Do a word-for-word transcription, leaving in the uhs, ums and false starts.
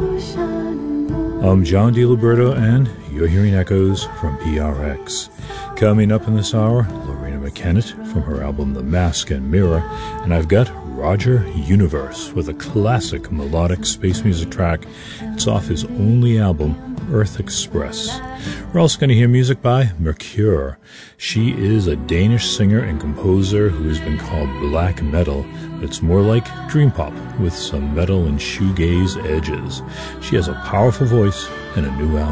I'm John DiLiberto, and you're hearing Echoes from P R X. Coming up in this hour, Lorena McKennett from her album The Mask and Mirror, and I've got Roger Universe with a classic melodic space music track. It's off his only album, Earth Express. We're also going to hear music by Mercure. She is a Danish singer and composer who has been called black metal, but it's more like dream pop with some metal and shoegaze edges. She has a powerful voice and a new album.